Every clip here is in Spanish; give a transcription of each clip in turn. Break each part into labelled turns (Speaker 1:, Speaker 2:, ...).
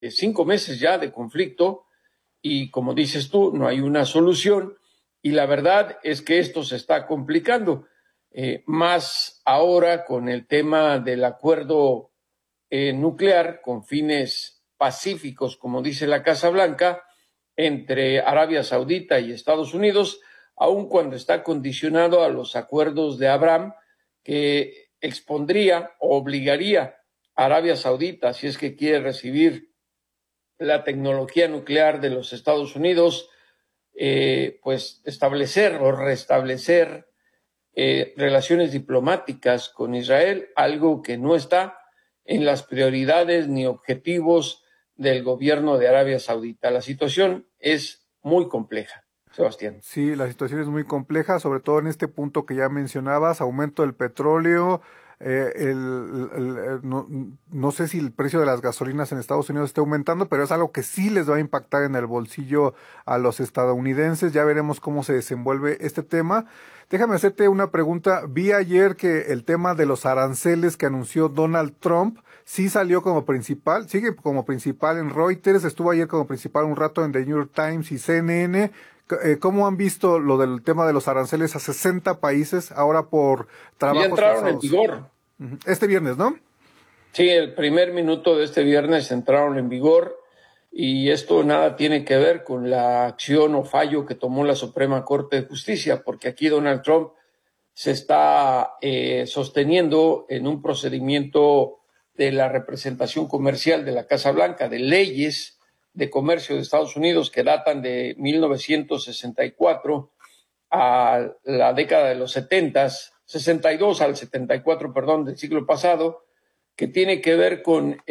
Speaker 1: 5 meses ya de conflicto y, como dices tú, no hay una solución, y la verdad es que esto se está complicando, más ahora con el tema del acuerdo nuclear con fines pacíficos, como dice la Casa Blanca, entre Arabia Saudita y Estados Unidos, aun cuando está condicionado a los acuerdos de Abraham, que expondría o obligaría a Arabia Saudita, si es que quiere recibir la tecnología nuclear de los Estados Unidos, pues establecer o restablecer relaciones diplomáticas con Israel, algo que no está en las prioridades ni objetivos del gobierno de Arabia Saudita. La situación es muy compleja, Sebastián.
Speaker 2: Sí, la situación es muy compleja, sobre todo en este punto que ya mencionabas, aumento del petróleo, no sé si el precio de las gasolinas en Estados Unidos está aumentando, pero es algo que sí les va a impactar en el bolsillo a los estadounidenses. Ya veremos cómo se desenvuelve este tema. Déjame hacerte una pregunta. Vi ayer que el tema de los aranceles que anunció Donald Trump sí salió como principal, sigue como principal en Reuters, estuvo ayer como principal un rato en The New York Times y CNN. ¿Cómo han visto lo del tema de los aranceles a 60 países ahora por
Speaker 1: Ya
Speaker 2: trabajos
Speaker 1: entraron en
Speaker 2: forzados?
Speaker 1: vigor.
Speaker 2: Este viernes, ¿no?
Speaker 1: Sí, el primer minuto de este viernes entraron en vigor, y esto nada tiene que ver con la acción o fallo que tomó la Suprema Corte de Justicia, porque aquí Donald Trump se está sosteniendo en un procedimiento de la representación comercial de la Casa Blanca, de leyes de comercio de Estados Unidos que datan de 1964 a la década de los 70, 62 al 74, perdón, del siglo pasado, que tiene que ver con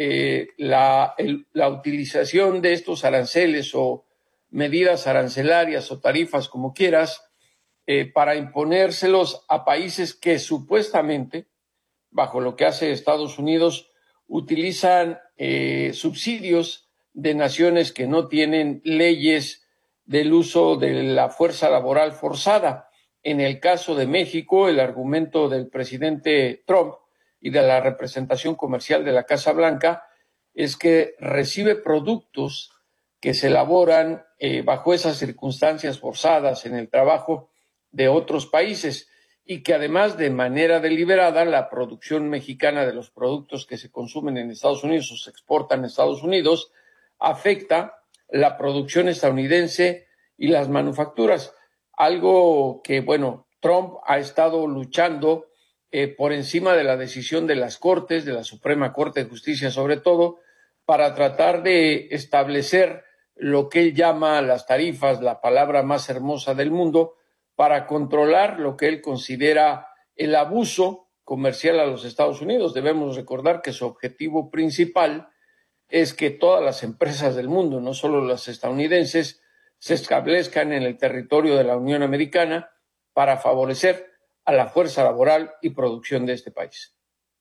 Speaker 1: la utilización de estos aranceles o medidas arancelarias o tarifas, como quieras, para imponérselos a países que supuestamente, bajo lo que hace Estados Unidos, utilizan subsidios de naciones que no tienen leyes del uso de la fuerza laboral forzada. En el caso de México, el argumento del presidente Trump y de la representación comercial de la Casa Blanca es que recibe productos que se elaboran bajo esas circunstancias forzadas en el trabajo de otros países, y que además, de manera deliberada, la producción mexicana de los productos que se consumen en Estados Unidos o se exportan a Estados Unidos afecta la producción estadounidense y las manufacturas, algo que, bueno, Trump ha estado luchando por encima de la decisión de las Cortes, de la Suprema Corte de Justicia sobre todo, para tratar de establecer lo que él llama las tarifas, la palabra más hermosa del mundo, para controlar lo que él considera el abuso comercial a los Estados Unidos. Debemos recordar que su objetivo principal es que todas las empresas del mundo, no solo las estadounidenses, se establezcan en el territorio de la Unión Americana para favorecer a la fuerza laboral y producción de este país.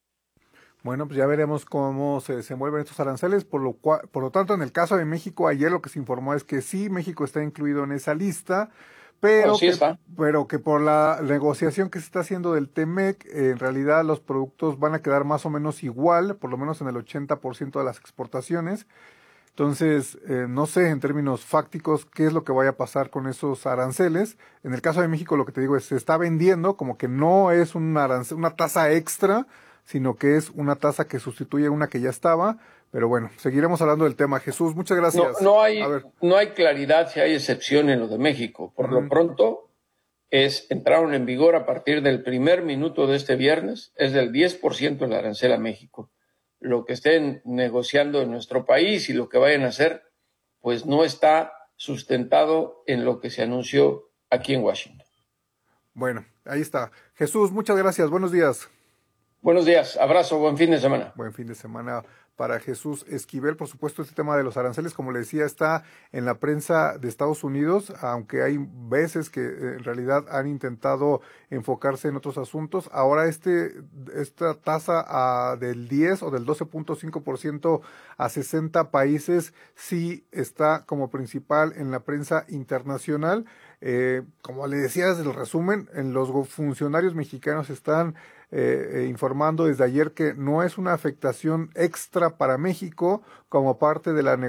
Speaker 2: Bueno, pues ya veremos cómo se desenvuelven estos aranceles. Por lo tanto, en el caso de México, ayer lo que se informó es que sí, México está incluido en esa lista,
Speaker 1: Bueno,
Speaker 2: pero
Speaker 1: sí
Speaker 2: que,
Speaker 1: está.
Speaker 2: pero que por la negociación que se está haciendo del TEMEC, en realidad los productos van a quedar más o menos igual, por lo menos en el 80% de las exportaciones. Entonces, no sé en términos fácticos qué es lo que vaya a pasar con esos aranceles. En el caso de México, lo que te digo es, se está vendiendo como que no es una tasa extra, sino que es una tasa que sustituye una que ya estaba. Pero bueno, seguiremos hablando del tema. Jesús, muchas
Speaker 1: No,
Speaker 2: gracias.
Speaker 1: no
Speaker 2: A
Speaker 1: hay,
Speaker 2: ver.
Speaker 1: no hay claridad si hay excepción en lo de México. Por lo
Speaker 2: Ujú.
Speaker 1: pronto, entraron en vigor a partir del primer minuto de este viernes, es del 10% el arancel a México. Lo que estén negociando en nuestro país y lo que vayan a hacer, pues no está sustentado en lo que se anunció aquí en Washington.
Speaker 2: Bueno, ahí está. Jesús, muchas gracias. Buenos días.
Speaker 1: Buenos días, abrazo, buen fin de semana.
Speaker 2: Buen fin de semana para Jesús Esquivel. Por supuesto, este tema de los aranceles, como le decía, está en la prensa de Estados Unidos, aunque hay veces que en realidad han intentado enfocarse en otros asuntos. Ahora esta tasa del 10 o del 12.5% a 60 países sí está como principal en la prensa internacional. Como le decía desde el resumen, los funcionarios mexicanos están informando desde ayer que no es una afectación extra para México como parte de la